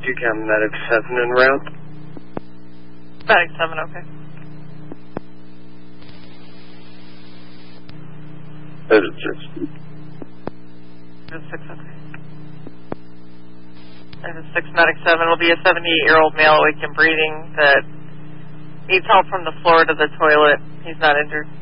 UCAM Medic 7 en route. Medic 7, okay. Visit 6. Visit 6, okay. Visit 6, Medic 7 will be a 78-year-old male awake and breathing that needs help from the floor to the toilet. He's not injured.